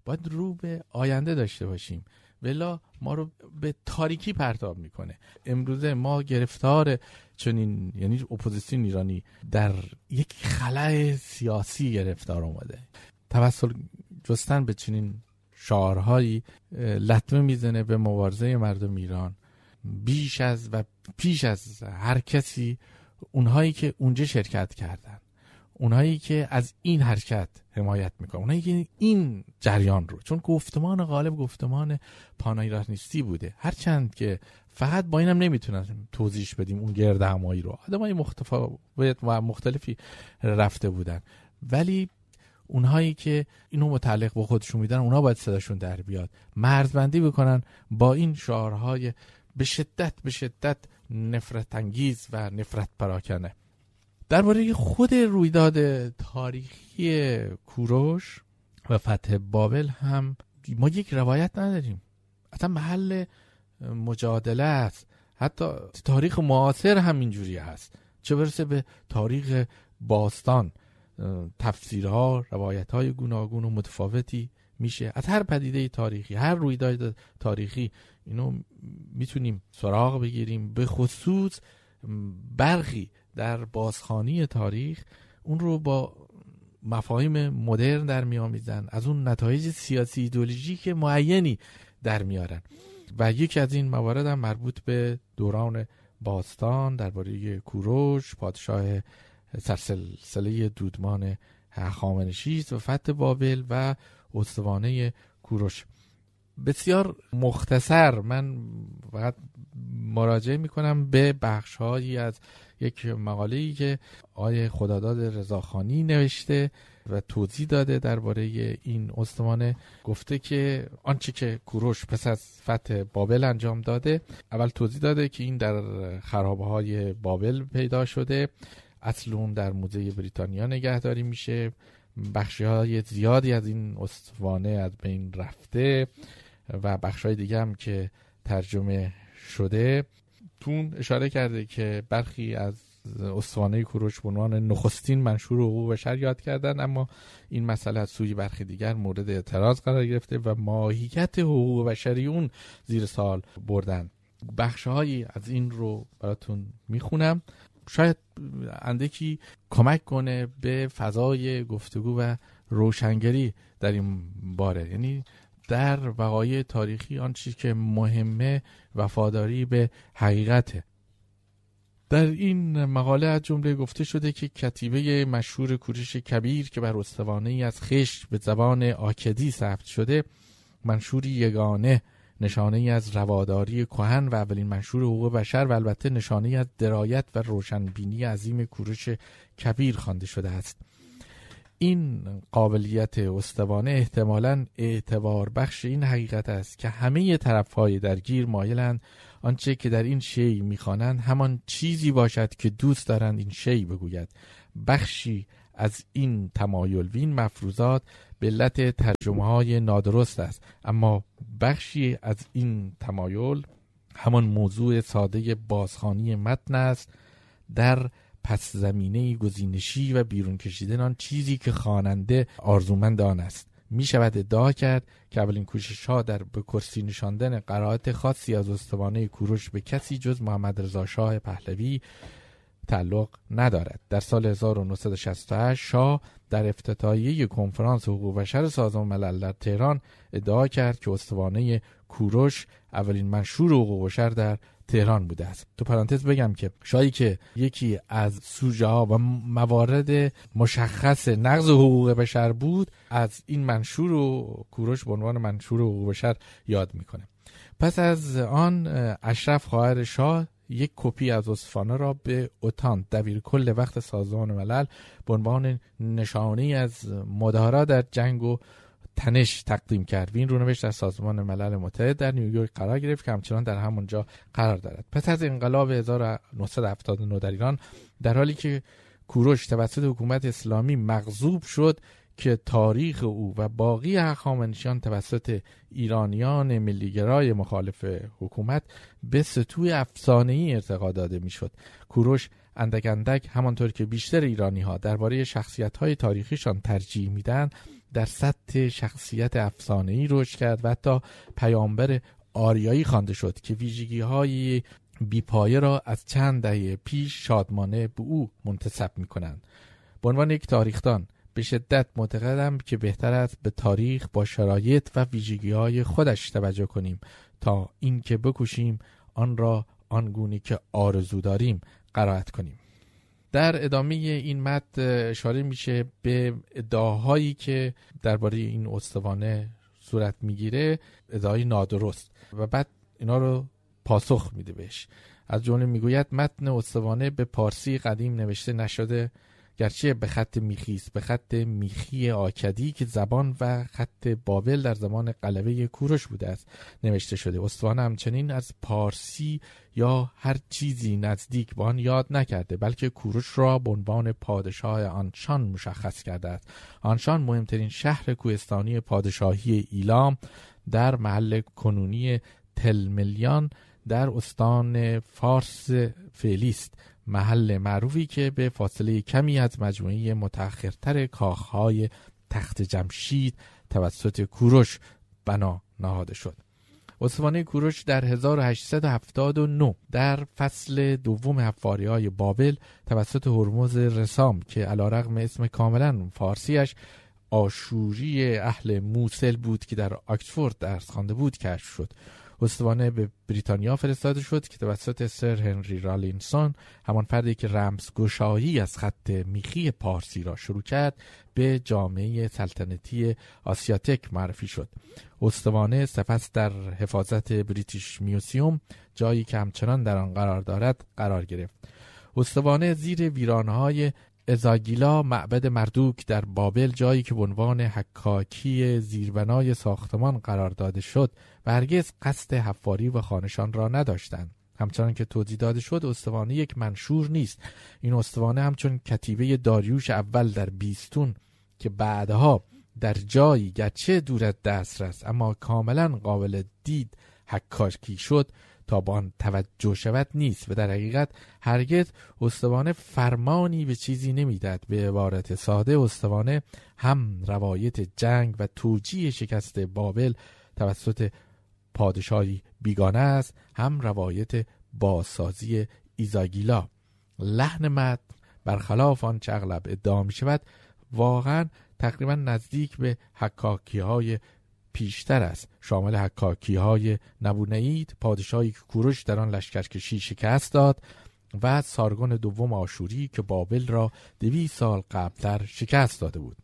باید رو به آینده داشته باشیم، ولی ما رو به تاریکی پرتاب میکنه. امروزه ما گرفتار چنین، یعنی اپوزیسیون ایرانی در یک خلأ سیاسی گرفتار اومده. توسل جستن به چنین شعارهایی لطمه میزنه به مبارزه مردم ایران بیش از و پیش از هر کسی. اونهایی که اونجا شرکت کردن، اونهایی که از این حرکت حمایت میکنن، اونهایی که این جریان رو، چون گفتمان غالب گفتمان پانایراهنیستی بوده، هرچند که فقط با اینم نمیتونن توضیح بدیم اون گرد همایی رو، آدمای متفاوت و مختلفی رفته بودن، ولی اونهایی که اینو متعلق به خودشون میدن اونها باید صداشون در بیاد، مرزبندی بکنن با این شعارهای به شدت نفرت انگیز و نفرت پراکنه. درباره خود رویداد تاریخی کوروش و فتح بابل هم ما یک روایت نداریم، اصلا محل مجادله است. حتی تاریخ معاصر هم اینجوری هست، چه برسه به تاریخ باستان. تفسیرها، روایت‌های گوناگون و متفاوتی میشه از هر پدیده تاریخی، هر رویداد تاریخی اینو میتونیم سراغ بگیریم. به خصوص برخی در بازخوانی تاریخ اون رو با مفاهیم مدرن در میآمیزن، از اون نتایج سیاسی ایدئولوژیک معینی در میارن و یکی از این موارد هم مربوط به دوران باستان درباره کوروش، پادشاه سرسلسله دودمان هخامنشی و فتح بابل و استوانه کوروش. بسیار مختصر من فقط مراجعه میکنم به بخش‌هایی از یک مقاله‌ای که آقای خداداد رضاخانی نوشته و توضیح داده درباره این استوانه. گفته که آنچه که کوروش پس از فتح بابل انجام داده، اول توضیح داده که این در خرابه‌های بابل پیدا شده، اصل اون در موزه بریتانیا نگهداری میشه، بخش‌های زیادی از این استوانه از بین رفته و بخش‌های دیگه هم که ترجمه شده. تون اشاره کرده که برخی از استوانه کوروش به عنوان نخستین منشور حقوق بشر یاد کردن، اما این مسئله از سوی برخی دیگر مورد اعتراض قرار گرفته و ماهیت حقوق بشری اون زیر سوال بردن. بخش‌هایی از این رو براتون میخونم، شاید اندکی کمک کنه به فضای گفتگو و روشنگری در این باره. یعنی در وقایع تاریخی آن چیزی که مهمه وفاداری به حقیقته. در این مقاله از جمله گفته شده که کتیبه مشهور کوروش کبیر که بر استوانه‌ای از خشت به زبان آکدی ثبت شده، منشوری یگانه، نشانه‌ای از رواداری کهن و اولین منشور حقوق بشر و البته نشانه‌ای از درایت و روشنبینی عظیم کوروش کبیر خوانده شده است. این قابلیت استوانه احتمالاً اعتبار بخش این حقیقت است که همه طرف‌های درگیر مایلند آنچه که در این شی می‌خوانند همان چیزی باشد که دوست دارند این شی بگوید. بخشی از این تمایل و این مفروضات به علت ترجمه‌های نادرست است، اما بخشی از این تمایل همان موضوع ساده بازخوانی متن است، در پس زمینه گزینشی و بیرون کشیدن آن چیزی که خواننده آرزومند آن است. می شود ادعا کرد که اولین کوشش‌ها در به کرسی نشاندن قرائت خاصی از استوانه کوروش به کسی جز محمد رضا شاه پهلوی تعلق ندارد. در سال 1968 شاه در افتتاحیه کنفرانس حقوق بشر سازمان ملل در تهران ادعا کرد که استوانه کوروش اولین منشور حقوق بشر در تهران بوده است. تو پرانتز بگم که شاهی که یکی از سوژه ها و موارد مشخص نقض حقوق بشر بود، از این منشور و کوروش به عنوان منشور حقوق بشر یاد میکنه. پس از آن اشرف خواهر شاه یک کپی از استوانه را به اوتان دبیرکل وقت سازمان ملل به عنوان نشانه‌ای از مدارا در جنگ و تنش تقدیم کرد و این رونوشت در سازمان ملل متحد در نیویورک قرار گرفت که همچنان در همونجا قرار دارد. پس از انقلاب 1979 در ایران، در حالی که کوروش توسط حکومت اسلامی مغضوب شد که تاریخ او و باقی هخامنشیان توسط ایرانیان ملیگرای مخالف حکومت به سطوح افسانه‌ای ارتقا داده میشد، کوروش اندک اندک همانطور که بیشتر ایرانی ها درباره شخصیت های تاریخیشان ترجیح میدن در سطح شخصیت افسانه‌ای رشد کرد و حتی پیامبر آریایی خوانده شد که ویژگی‌های بی‌پایه را از چند دهه پیش شادمانه به او منتسب می‌کنند. به عنوان یک تاریخدان به شدت معتقدم که بهتر است به تاریخ با شرایط و ویژگی‌های خودش توجه کنیم تا اینکه بکوشیم آن را آنگونه که آرزو داریم قرائت کنیم. در ادامه این متن اشاره میشه به ادعاهایی که درباره این استوانه صورت میگیره، ادعای نادرست، و بعد اینا رو پاسخ میده بهش. از جمله میگوید متن استوانه به پارسی قدیم نوشته نشده، گرچه به خط میخی است، به خط میخی آکدی که زبان و خط بابل در زمان غلبه کوروش بوده است نوشته شده. استوانه همچنین از پارسی یا هر چیزی نزدیک به آن یاد نکرده، بلکه کوروش را به عنوان پادشاه آنشان مشخص کرده است. آنشان مهمترین شهر کوهستانی پادشاهی ایلام در محل کنونی تلملیان در استان فارس فعلی است، محل معروفی که به فاصله کمی از مجموعه متأخرتر کاخهای تخت جمشید توسط کوروش بنا نهاده شد. استوانه کوروش در 1879 در فصل دوم حفاری‌های بابل توسط هرمز رسام که علی‌رغم اسم کاملا فارسیش آشوری اهل موصل بود که در آکسفورد درس خوانده بود کشف شد. استوانه به بریتانیا فرستاده شد که توسط سر هنری رالینسون، همان فردی که رمزگشایی از خط میخی پارسی را شروع کرد، به جامعه سلطنتی آسیاتک معرفی شد. استوانه سپس در حفاظت بریتیش میوزیوم، جایی که همچنان در آن قرار دارد، قرار گرفت. استوانه زیر ویرانه‌های ازاگیلا، معبد مردوک در بابل، جایی که به عنوان حکاکی زیربنای ساختمان قرار داده شد و هرگز قصد حفاری و خانشان را نداشتند. همچنان که توضیح داده شد، استوانه یک منشور نیست. این استوانه همچون کتیبه داریوش اول در بیستون که بعدها در جایی گرچه دور از دسترس اما کاملا قابل دید حکاکی شد تا با آن توجه شود نیست و در حقیقت هرگز استوانه فرمانی به چیزی نمیدهد. به عبارت ساده، استوانه هم روایت جنگ و توجیه شکست بابل توسط پادشاهی بیگانه است، هم روایت بازسازی ایزاگیلا. لحن متن برخلاف آن چه اغلب ادعا می شود واقعا تقریبا نزدیک به حکاکی‌های پیشتر است، شامل حکاکی‌های نبونید، پادشاهی که کوروش در آن لشکرکشی شکست داد، و سارگون دوم آشوری که بابل را 200 سال قبلتر شکست داده بود.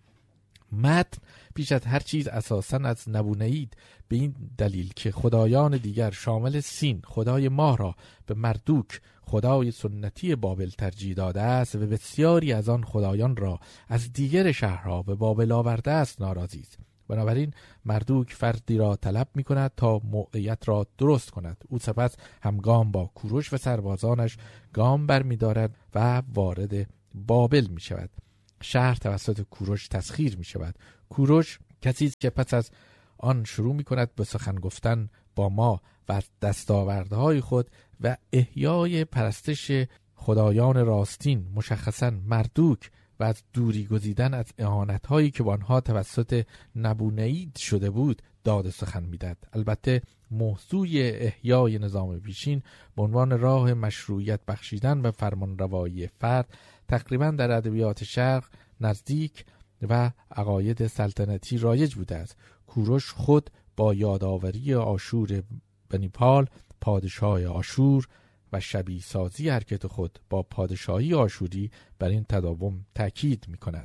متن پیش از هر چیز اساساً از نبونید به این دلیل که خدایان دیگر شامل سین، خدای ماه، را به مردوک، خدای سنتی بابل، ترجیح داده است و بسیاری از آن خدایان را از دیگر شهرها به بابل آورده است ناراضی است. بنابراین مردوک فردی را طلب می کند تا موقعیت را درست کند. او سپس همگام با کوروش و سربازانش گام بر می دارد و وارد بابل می شود. شهر توسط کوروش تسخیر می شود. کوروش کسی است که پس از آن شروع می کند به سخن گفتن با ما و از دستاوردهای خود و احیای پرستش خدایان راستین، مشخصاً مردوک، و از دوری گزیدن از اهانت‌هایی که با آنها توسط نبونید شده بود داد سخن می‌دهد. البته موضوع احیای نظام پیشین به عنوان راه مشروعیت بخشیدن و فرمانروایی فرد تقریباً در ادبیات شرق نزدیک و عقاید سلطنتی رایج بوده است. کوروش خود با یادآوری آشور بنیپال، پادشاه آشور، و شبیه سازی حرکت خود با پادشاهی آشوری بر این تداوم تأکید می کند.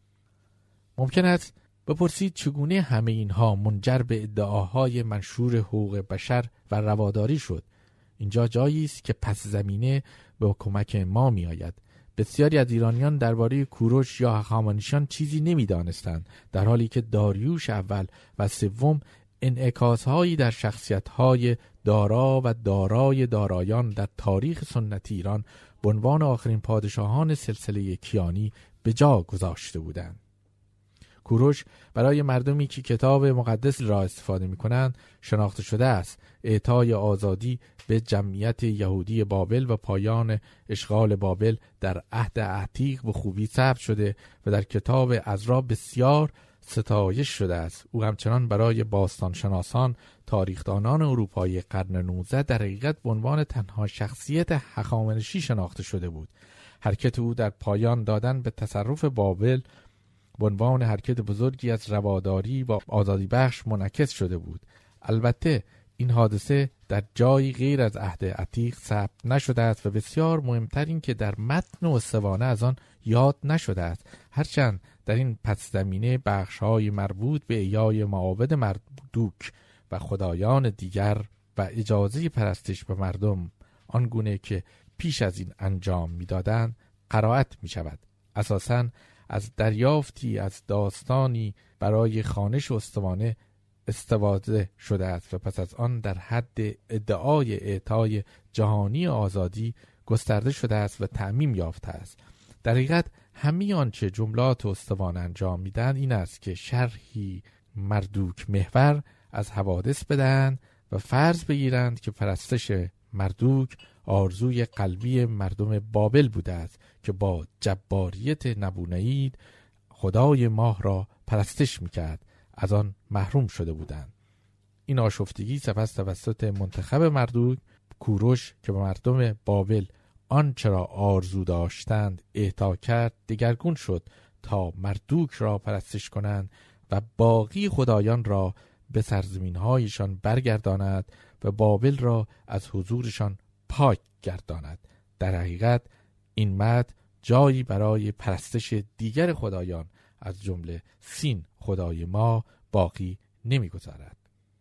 ممکن است بپرسید چگونه همه اینها منجر به ادعاهای منشور حقوق بشر و رواداری شد؟ اینجا جایی است که پس زمینه به کمک ما می آید. بسیاری از ایرانیان درباره کوروش یا هخامنشیان چیزی نمی دانستند، در حالی که داریوش اول و سوم انعکاس‌هایی در شخصیت‌های دارا و دارای دارایان در تاریخ سنتی ایران به عنوان آخرین پادشاهان سلسله کیانی به جا گذاشته بودند. کوروش برای مردمی که کتاب مقدس را استفاده می‌کنند شناخته شده است. اعطای آزادی به جمعیت یهودی بابل و پایان اشغال بابل در عهد عتیق به خوبی ثبت شده و در کتاب عزرا بسیار ستایش شده است. او همچنان برای باستانشناسان، تاریخدانان اروپایی قرن 19 در حقیقت به عنوان تنها شخصیت هخامنشی شناخته شده بود. حرکت او در پایان دادن به تصرف بابل به عنوان حرکت بزرگی از رواداری و آزادی بخش منعکس شده بود. البته این حادثه در جایی غیر از عهد عتیق ثبت نشده است و بسیار مهمتر این که در متن اسطوانه از آن یاد نشده است، هرچند در این پس زمینه بخش‌های مربوط به احیای معابد مردوک و خدایان دیگر و اجازه پرستش به مردم آنگونه که پیش از این انجام می‌دادند قرائت می‌شود. اساساً از دریافتی از داستانی برای خوانش اسطوانه استفاده شده است و پس از آن در حد ادعای اعطای جهانی آزادی گسترده شده است و تعمیم یافته است. در حقیقت همه آنچه جملات اسطوانه انجام میدن این است که شرحی مردوک محور از حوادث بدن و فرض بگیرند که پرستش مردوک آرزوی قلبی مردم بابل بوده است که با جباریت نبونید خدای ماه را پرستش میکرد، از آن محروم شده بودند. این آشفتگی سپس توسط منتخب مردوک کوروش که به مردم بابل آنچه را آرزو داشتند اعطا کرد دگرگون شد تا مردوک را پرستش کنند و باقی خدایان را به سرزمین‌هایشان برگرداند و بابل را از حضورشان پاک گرداند. در حقیقت این متن جایی برای پرستش دیگر خدایان از جمله سین خدای ما باقی نمی‌گذارد.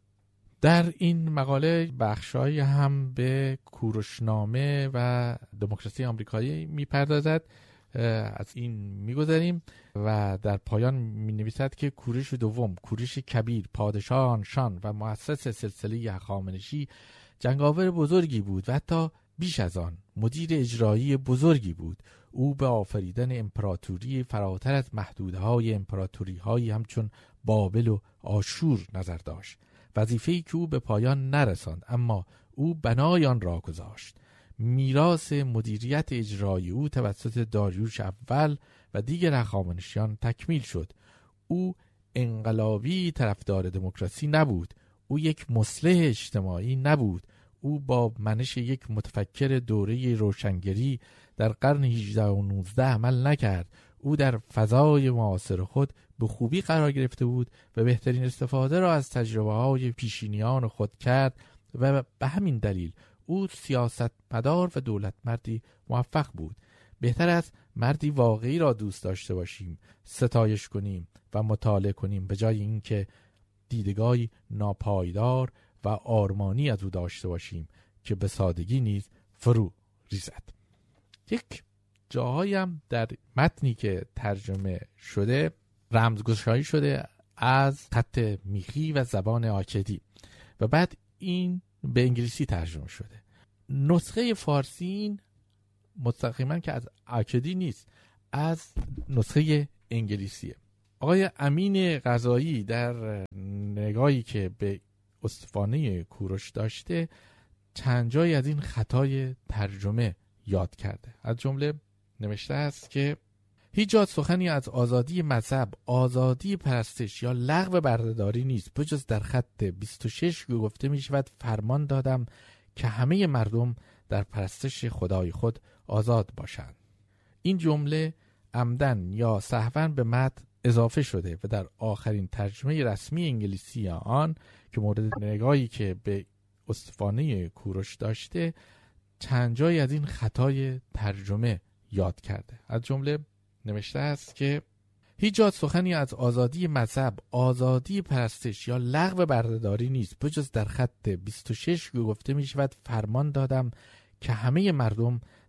در این مقاله بخشایی هم به کوروشنامه و دموکراسی آمریکایی میپردازد. از این میگذاریم و در پایان مینویسد که کوروش دوم، کوروش کبیر، پادشاه آنشان و مؤسس سلسله هخامنشی جنگاور بزرگی بود و حتی بیش از آن مدیر اجرایی بزرگی بود. او به آفریدن امپراتوری فراتر از محدودهای امپراتوری‌هایی همچون بابل و آشور نظر داشت، وظیفه‌ای که او به پایان نرساند اما او بنای آن را گذاشت. میراث مدیریت اجرایی او توسط داریوش اول و دیگر هخامنشیان تکمیل شد. او انقلابی طرفدار دموکراسی نبود، او یک مصلح اجتماعی نبود، او با منش یک متفکر دوره روشنگری در قرن 18 و 19 عمل نکرد. او در فضای معاصر خود به خوبی قرار گرفته بود و بهترین استفاده را از تجربه‌های پیشینیان خود کرد و به همین دلیل او سیاستمدار و دولتمردی موفق بود. بهتر است مردی واقعی را دوست داشته باشیم، ستایش کنیم و مطالعه کنیم به جای اینکه دیدگاهی ناپایدار و آرمانی از او داشته باشیم که به سادگی نیز فرو ریزد. یک جاهایی هم در متنی که ترجمه شده رمزگشایی شده از خط میخی و زبان آکدی و بعد این به انگلیسی ترجمه شده. نسخه فارسی این مستقیما که از آکدی نیست، از نسخه انگلیسیه. آقای امین قضایی در نگاهی که به اسطوانه کوروش داشته چند جایی از این خطای ترجمه یاد کرده. از جمله نوشته است که هیچ جا سخنی از آزادی مذهب، آزادی پرستش یا لغو بردهداری نیست بجز در خط 26 که گفته می شود فرمان دادم که همه مردم در پرستش خدای خود آزاد باشند. این جمله عمدن یا سهوا به متن اضافه شده و در آخرین ترجمه رسمی انگلیسی آن که مورد نگاهی که به اسطوانه کوروش داشته چند جایی از این خطای ترجمه یاد کرده. از جمله نوشته است که هیچ جا سخنی از آزادی مذهب، آزادی پرستش یا لغو بردهداری نیست بجز در خط 26 که گفته می شود فرمان دادم که همه مردم